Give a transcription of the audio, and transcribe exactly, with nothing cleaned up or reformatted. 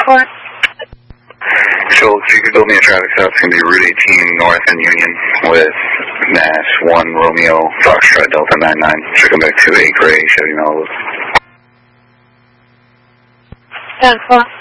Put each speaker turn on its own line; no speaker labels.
four.
Schultz, you could build me a traffic stop. It's going to be Route eighteen North and Union with Nash one Romeo Foxtrot Delta nine nine. Should come back to a gray Chevy Malibu.
ten four.